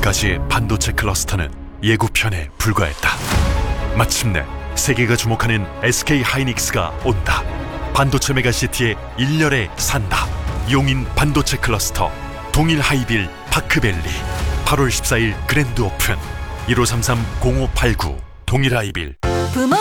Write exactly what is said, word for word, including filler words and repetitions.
지금까지의 반도체 클러스터는 예고편에 불과했다. 마침내 세계가 주목하는 에스케이 하이닉스가 온다. 반도체 메가시티의 일렬에 산다. 용인 반도체 클러스터 동일 하이빌 파크밸리 팔월 십사일 그랜드 오픈 일오삼삼 공오팔구 동일 하이빌 부모